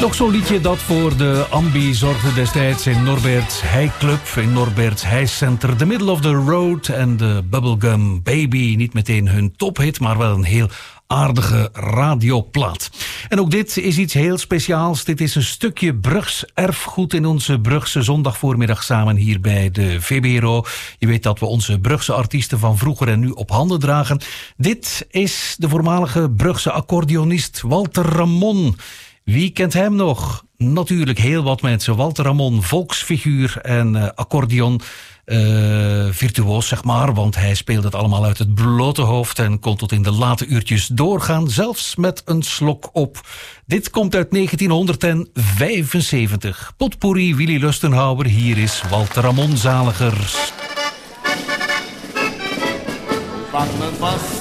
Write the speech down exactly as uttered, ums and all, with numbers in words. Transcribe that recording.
Nog zo'n liedje dat voor de ambi zorgde destijds in Norberts High Club, in Norberts High Center. The Middle of the Road en de Bubblegum Baby. Niet meteen hun tophit, maar wel een heel aardige radioplaat. En ook dit is iets heel speciaals. Dit is een stukje Brugs erfgoed in onze Brugse zondagvoormiddag samen hier bij de V B R O. Je weet dat we onze Brugse artiesten van vroeger en nu op handen dragen. Dit is de voormalige Brugse accordeonist Walter Ramon. Wie kent hem nog? Natuurlijk heel wat mensen. Walter Ramon, volksfiguur en uh, accordeon. Uh, virtuoos, zeg maar, want hij speelde het allemaal uit het blote hoofd en kon tot in de late uurtjes doorgaan, zelfs met een slok op. Dit komt uit negentien vijfenzeventig. Potpourri, Willy Lustenhouwer, hier is Walter Ramon Zaligers. Pak me vast